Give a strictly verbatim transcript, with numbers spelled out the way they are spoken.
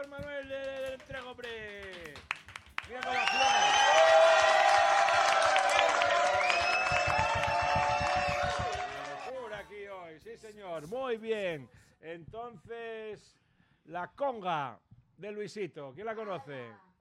Víctor Manuel del Entrego, hombre. Mira cómo acciona. Por aquí hoy, sí señor, muy bien. Entonces, la conga de Luisito, ¿quién la conoce?